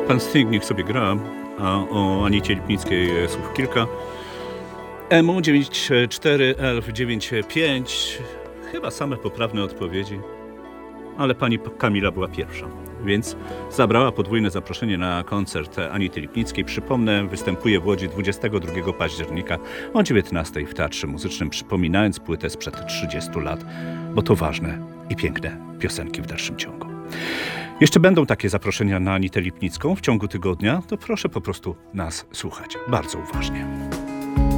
pan Sting niech sobie gra, a o Anicie Lipnickiej słów kilka. EMU 94 ELF 95, chyba same poprawne odpowiedzi, ale pani Kamila była pierwsza, więc zabrała podwójne zaproszenie na koncert Anity Lipnickiej. Przypomnę, występuje w Łodzi 22 października o 19 w Teatrze Muzycznym, przypominając płytę sprzed 30 lat, bo to ważne i piękne piosenki w dalszym ciągu. Jeszcze będą takie zaproszenia na Anitę Lipnicką w ciągu tygodnia, to proszę po prostu nas słuchać bardzo uważnie.